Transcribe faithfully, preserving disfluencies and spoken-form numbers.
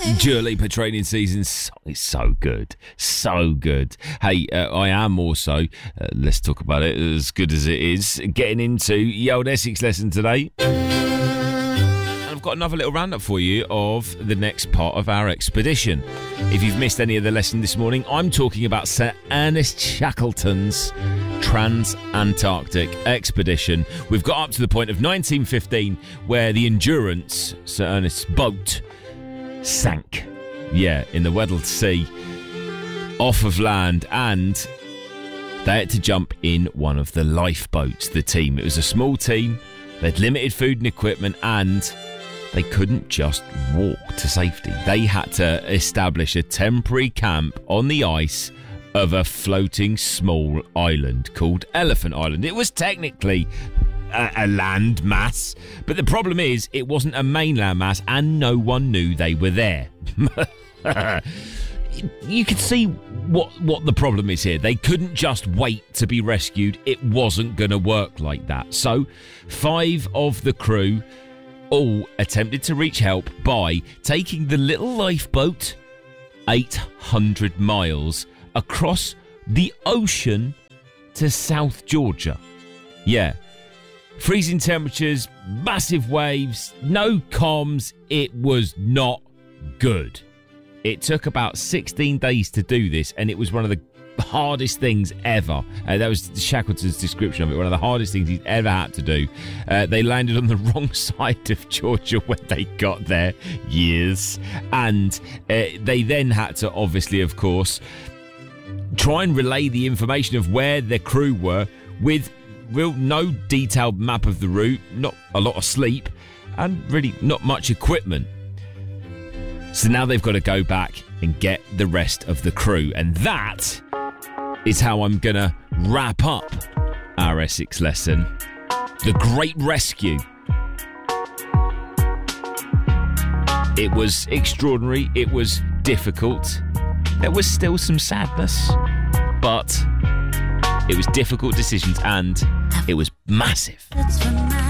Dua Lipa training season is so good, so good. Hey, uh, I am also, uh, let's talk about it, as good as it is, getting into the old Essex lesson today. And I've got another little roundup for you of the next part of our expedition. If you've missed any of the lesson this morning, I'm talking about Sir Ernest Shackleton's Trans-Antarctic expedition. We've got up to the point of nineteen fifteen where the Endurance, Sir Ernest's boat, sank. Yeah, in the Weddell Sea, off of land, and they had to jump in one of the lifeboats, the team. It was a small team, they had limited food and equipment, and they couldn't just walk to safety. They had to establish a temporary camp on the ice of a floating small island called Elephant Island. It was technically a, a land mass, but the problem is it wasn't a mainland mass and no one knew they were there. You could see what, what the problem is here. They couldn't just wait to be rescued. It wasn't going to work like that. So five of the crew all attempted to reach help by taking the little lifeboat eight hundred miles across the ocean to South Georgia. Yeah. Freezing temperatures, massive waves, no comms. It was not good. It took about sixteen days to do this, and it was one of the hardest things ever. Uh, that was Shackleton's description of it, one of the hardest things he's ever had to do. Uh, they landed on the wrong side of Georgia when they got there. Years. And uh, they then had to, obviously, of course, try and relay the information of where their crew were with real no detailed map of the route, not a lot of sleep, and really not much equipment. So now they've got to go back and get the rest of the crew. And that is how I'm going to wrap up our Essex lesson. The Great Rescue. It was extraordinary. It was difficult. There was still some sadness. But it was difficult decisions and it was massive.